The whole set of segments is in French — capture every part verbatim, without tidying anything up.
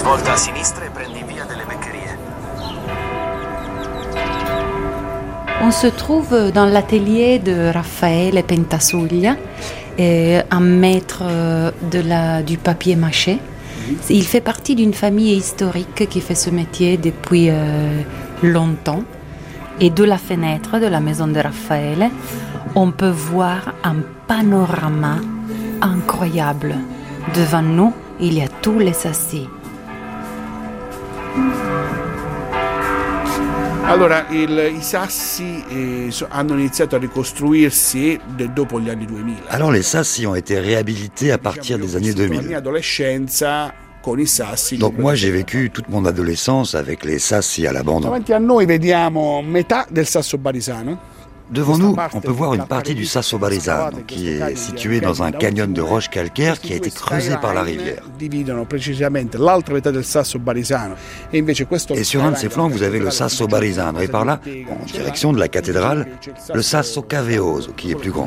Svolta a sinistra e prendi via delle Beccherie. On se trouve dans l'atelier de Raffaele Pentasuglia, euh, un maître de la, du papier mâché. Il fait partie d'une famille historique qui fait ce métier depuis euh, longtemps. Et de la fenêtre de la maison de Raffaele, on peut voir un panorama incroyable. Devant nous, il y a tous les sassi. Allora, il, i sassi eh, so, hanno iniziato a ricostruirsi de, dopo gli anni duemila. Alors les sassi ont été réhabilités à partir des années deux mille. La mia adolescenza con i sassi. Donc moi j'ai vécu toute mon adolescence avec les sassi à l'abandon. Davanti a noi vediamo metà del sasso barisano. Devant nous, on peut voir une partie du Sasso Barisano qui est situé dans un canyon de roches calcaires qui a été creusé par la rivière. Et sur un de ses flancs, vous avez le Sasso Barisano et par là, en direction de la cathédrale, le Sasso Caveoso qui est plus grand.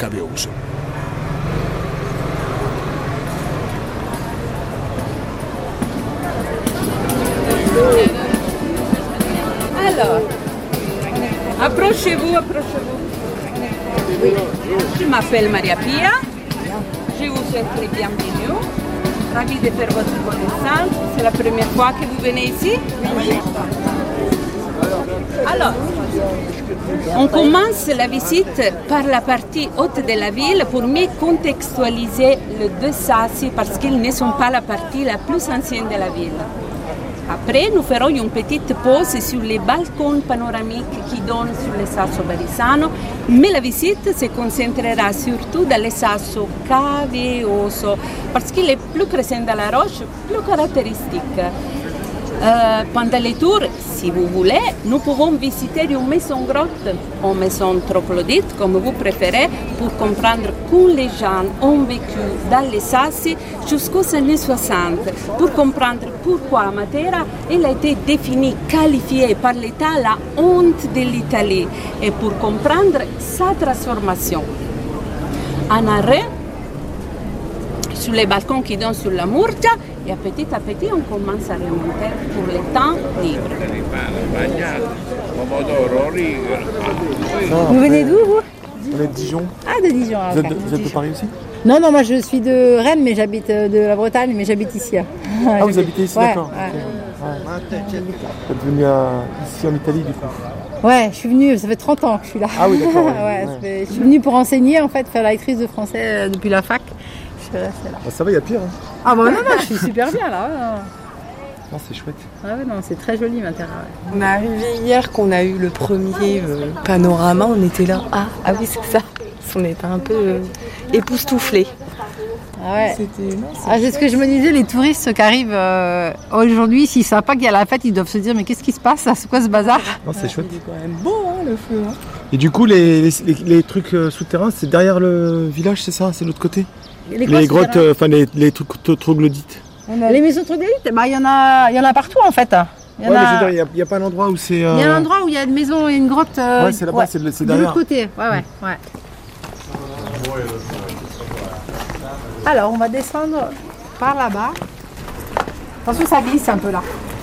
Alors, approchez-vous, approchez-vous. Oui. Je m'appelle Maria Pia. Je vous souhaite les bienvenus. Ravi de faire votre connaissance. C'est la première fois que vous venez ici? Oui. Alors, on commence la visite par la partie haute de la ville pour mieux contextualiser les deux sassi parce qu'ils ne sont pas la partie la plus ancienne de la ville. Après, nous ferons une petite pause sur les balcons panoramiques qui donnent sur le Sasso Barisano, mais la visite se concentrera surtout dans le Sasso Caveoso, parce qu'il est plus crescent dans la roche, plus caractéristique. Euh, pendant les tours, si vous voulez, nous pouvons visiter une maison grotte ou maison troglodyte, comme vous préférez, pour comprendre comment les gens ont vécu dans les sassi jusqu'aux années soixante, pour comprendre pourquoi Matera elle a été définie, qualifiée par l'État la honte de l'Italie et pour comprendre sa transformation. En arrêt, sur les balcons qui donnent sur la Murgia, et petit à petit on commence à remonter pour le temps libre. Vous venez d'où vous? On est de Dijon. Ah, de Dijon. Vous, êtes de, vous êtes de Paris aussi? Non, non, moi je suis de Rennes, mais j'habite de la Bretagne, mais j'habite ici. Ah, vous habitez ici, ouais, d'accord. Ouais. Okay. Ouais. Vous êtes venu à, ici en Italie du coup? Ouais, je suis venue, ça fait trente ans que je suis là. Ah oui, d'accord. Ouais, ouais, ouais. Fait, je suis venue pour enseigner, en fait, faire la lectrice de français euh, depuis la fac. Je suis restée là. Ah, ça va, il y a pire. Hein. Ah bah non, non, je suis super bien là. Ouais. Non, c'est chouette. Ah ouais, non, c'est très joli Matera. Ouais. On est arrivé hier qu'on a eu le premier euh, panorama, on était là. Ah, ah oui, c'est ça. On était un peu euh, époustouflés. Ah ouais. C'était, non, ah, c'est ce que je me disais, les touristes qui arrivent euh, aujourd'hui, s'ils ne savent pas qu'il y a la fête, ils doivent se dire mais qu'est-ce qui se passe là? C'est quoi ce bazar? Non, c'est ouais, chouette. C'est quand même beau hein, le feu. Hein. Et du coup, les, les, les, les trucs euh, souterrains, c'est derrière le village, c'est ça? C'est l'autre côté? Les, les grottes, enfin euh, les, les trucs troglodytes. Les maisons troglodytes, bah, il y en a, il y en a partout en fait. Il y, ouais, a... il n'y a, a pas un endroit où c'est. Euh... Il y a un endroit où il y a une maison et une grotte. Euh... Ouais, c'est là-bas, ouais. c'est, c'est de derrière. l'autre côté. Ouais, ouais, ouais. Alors, on va descendre par là-bas. Attention, ça glisse un peu là.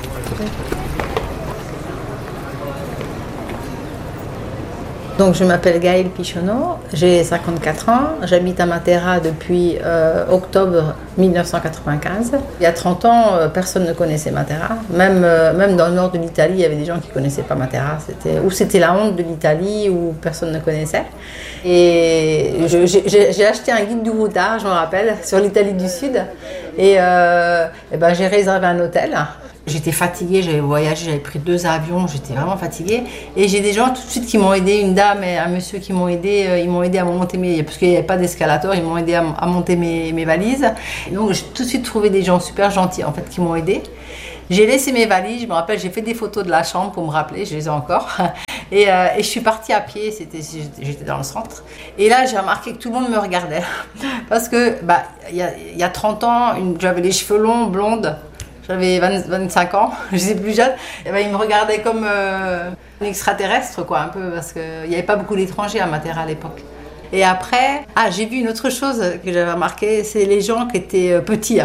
Donc je m'appelle Gaëlle Pichonneau, j'ai cinquante-quatre ans, j'habite à Matera depuis euh, octobre mille neuf cent quatre-vingt-quinze. Il y a trente ans, euh, personne ne connaissait Matera. Même, euh, même dans le nord de l'Italie, il y avait des gens qui ne connaissaient pas Matera. C'était, ou c'était la honte de l'Italie, ou personne ne connaissait. Et je, j'ai, j'ai acheté un guide du routard, je me rappelle, sur l'Italie du Sud. Et, euh, et ben, j'ai réservé un hôtel. J'étais fatiguée, j'avais voyagé, j'avais pris deux avions, j'étais vraiment fatiguée. Et j'ai des gens tout de suite qui m'ont aidé, une dame et un monsieur qui m'ont aidé, euh, ils m'ont aidé à monter mes... Parce qu'il n'y avait pas d'escalator, ils m'ont aidé à, à monter mes, mes valises. Et donc j'ai tout de suite trouvé des gens super gentils en fait qui m'ont aidé. J'ai laissé mes valises, je me rappelle, j'ai fait des photos de la chambre pour me rappeler, je les ai encore. Et, euh, et je suis partie à pied, c'était, j'étais dans le centre. Et là, j'ai remarqué que tout le monde me regardait. Parce que, bah, il y a, il y a trente ans, une, j'avais les cheveux longs, blondes. J'avais vingt, vingt-cinq ans, j'étais plus jeune. Et ben, ils me regardaient comme euh, une extraterrestre, quoi, un peu, parce qu'il n'y avait pas beaucoup d'étrangers à Matera à l'époque. Et après, ah, j'ai vu une autre chose que j'avais remarqué, c'est les gens qui étaient petits. Hein.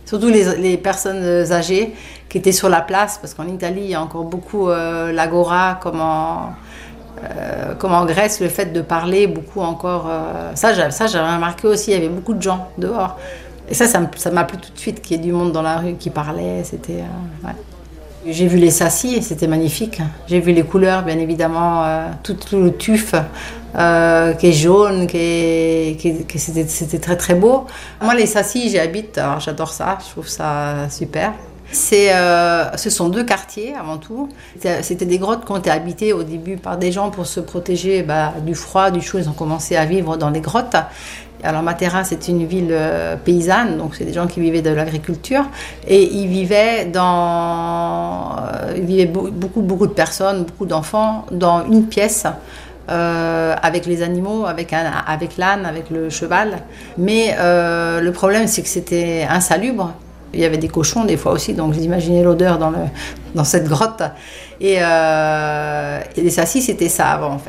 Surtout les, les personnes âgées qui étaient sur la place, parce qu'en Italie, il y a encore beaucoup euh, l'agora, comme en, euh, comme en Grèce, le fait de parler, beaucoup encore... Euh, ça, j'avais, ça, j'avais remarqué aussi, il y avait beaucoup de gens dehors. Et ça, ça, ça m'a plu tout de suite, qu'il y ait du monde dans la rue qui parlait, c'était... Euh, ouais. J'ai vu les sassis, c'était magnifique. J'ai vu les couleurs, bien évidemment, euh, tout, tout le tuf euh, qui est jaune, qui est, qui, qui c'était, c'était très très beau. Moi, les sassis, j'y habite, alors j'adore ça, je trouve ça super. C'est, euh, ce sont deux quartiers avant tout. C'était, c'était des grottes qui ont été habitées au début par des gens pour se protéger bah, du froid, du chaud. Ils ont commencé à vivre dans les grottes. Alors Matera, c'est une ville euh, paysanne, donc c'est des gens qui vivaient de l'agriculture. Et ils vivaient dans... Euh, il vivait beaucoup, beaucoup de personnes, beaucoup d'enfants, dans une pièce, euh, avec les animaux, avec, un, avec l'âne, avec le cheval. Mais euh, le problème, c'est que c'était insalubre. Il y avait des cochons des fois aussi, donc vous imaginez l'odeur dans, le, dans cette grotte. Et, euh, et les sassis, c'était ça avant, en fait.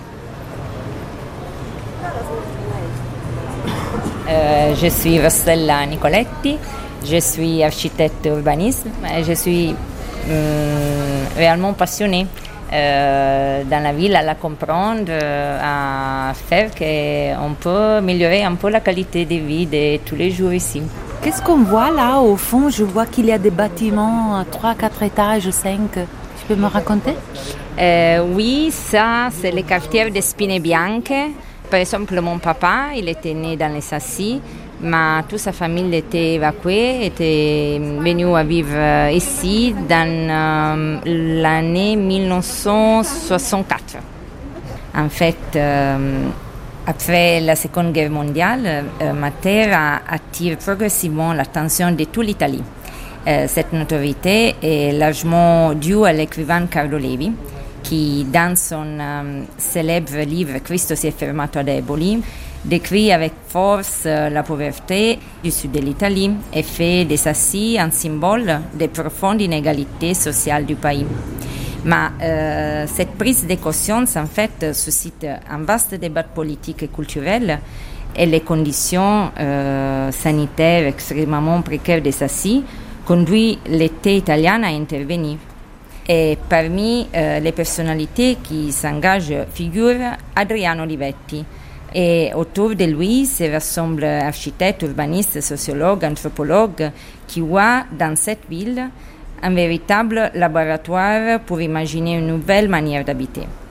Euh, je suis Rossella Nicoletti, je suis architecte urbaniste, je suis euh, réellement passionnée euh, dans la ville à la comprendre, à faire qu'on peut améliorer un peu la qualité de vie de tous les jours ici. Qu'est-ce qu'on voit là au fond? Je vois qu'il y a des bâtiments, trois, quatre étages, cinq. Tu peux me raconter? euh, Oui, ça c'est le quartier de Spine Bianche. Par exemple, mon papa, il était né dans les Sassi, mais toute sa famille était évacuée, était venue à vivre ici dans euh, l'année dix-neuf cent soixante-quatre. En fait, euh, après la Seconde Guerre mondiale, euh, Matera attire progressivement l'attention de toute l'Italie. Euh, cette notoriété est largement due à l'écrivain Carlo Levi, qui, dans son euh, célèbre livre « Cristo si è fermato ad Eboli », décrit avec force euh, la pauvreté du sud de l'Italie et fait des Sassi un symbole des profondes inégalités sociales du pays. Mais euh, cette prise de conscience, en fait, suscite un vaste débat politique et culturel, et les conditions euh, sanitaires extrêmement précaires des Sassi conduisent l'État italien à intervenir. Et parmi euh, les personnalités qui s'engagent figure Adriano Olivetti. Et autour de lui se rassemblent architectes, urbanistes, sociologues, anthropologues qui voient dans cette ville un véritable laboratoire pour imaginer une nouvelle manière d'habiter.